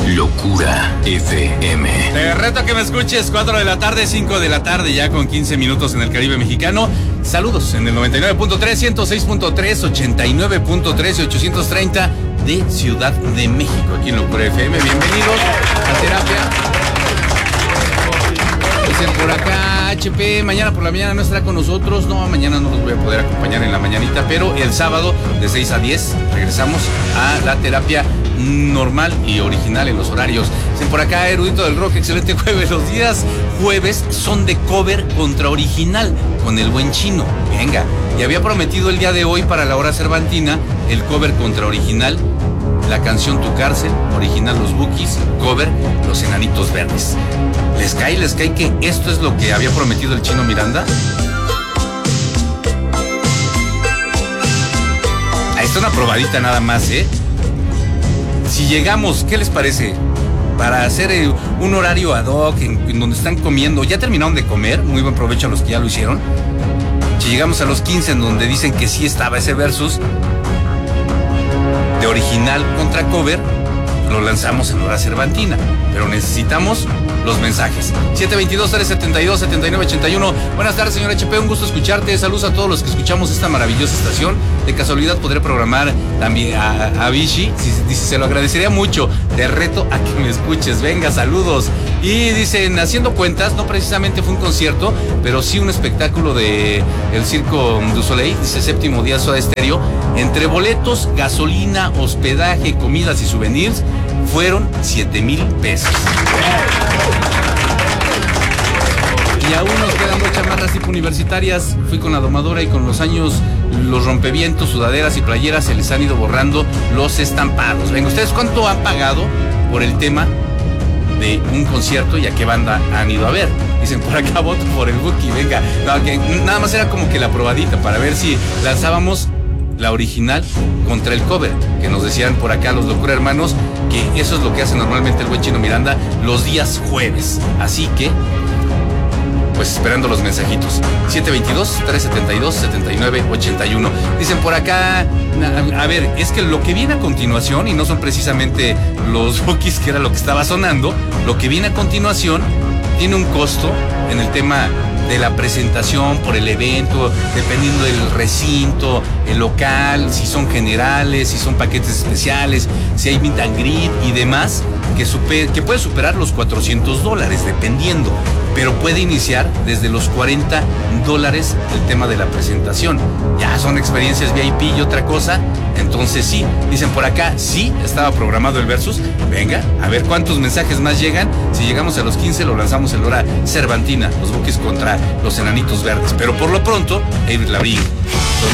Locura FM. Te reto a que me escuches 4 de la tarde, 5 de la tarde, ya con 15 minutos en el Caribe mexicano. Saludos en el 99.3, 106.3, 89.3 y 830 de Ciudad de México, aquí en Locura FM. Bienvenidos a Terapia. Dicen por acá, HP, mañana por la mañana no estará con nosotros. No, mañana no los voy a poder acompañar en la mañanita, pero el sábado de 6 a 10 regresamos a la terapia normal y original en los horarios. Dicen por acá, erudito del rock, excelente jueves. Los días jueves son de cover contra original con el buen Chino. Venga, y había prometido el día de hoy para la hora cervantina el cover contra original, la canción Tu Cárcel, original Los Bukis, cover Los Enanitos Verdes. ¿Les cae que esto es lo que había prometido el Chino Miranda? Ahí está una probadita nada más, ¿eh? Si llegamos, ¿qué les parece? Para hacer un horario ad hoc en donde están comiendo, ya terminaron de comer, muy buen provecho a los que ya lo hicieron. Si llegamos a los 15 en donde dicen que sí estaba ese versus de original contra cover, lo lanzamos en hora cervantina, pero necesitamos los mensajes. 722-372-7981. Buenas tardes, señor HP, un gusto escucharte. Saludos a todos los que escuchamos esta maravillosa estación. De casualidad podré programar también a Vichy. Dice, se lo agradecería mucho. Te reto a que me escuches. Venga, saludos. Y dicen, haciendo cuentas, no precisamente fue un concierto, pero sí un espectáculo de el Circo du Soleil. Dice, séptimo día Soda Stereo. Entre boletos, gasolina, hospedaje, comidas y souvenirs, fueron 7,000 pesos. Y aún nos quedan dos chamarras tipo universitarias. Fui con la domadora y con los años los rompevientos, sudaderas y playeras se les han ido borrando los estampados. Venga, ¿ustedes cuánto han pagado por el tema de un concierto y a qué banda han ido a ver? Dicen por acá, voto por el Buki. Venga, no, que nada más era como que la probadita para ver si lanzábamos la original contra el cover, que nos decían por acá los Locura Hermanos que eso es lo que hace normalmente el buen Chino Miranda los días jueves. Así que, pues esperando los mensajitos. 722-372-7981. Dicen por acá, a ver, es que lo que viene a continuación, y no son precisamente los Bukis que era lo que estaba sonando, lo que viene a continuación tiene un costo en el tema de la presentación por el evento, dependiendo del recinto, el local, si son generales, si son paquetes especiales, si hay meet and greet y demás, que puede superar los $400, dependiendo, pero puede iniciar desde los $40 el tema de la presentación. Ya son experiencias VIP y otra cosa. Entonces sí, dicen por acá, sí, estaba programado el versus. Venga, a ver cuántos mensajes más llegan. Si llegamos a los 15 lo lanzamos en hora cervantina, los Bukis contra los Enanitos Verdes. Pero por lo pronto, Avril Lavigne,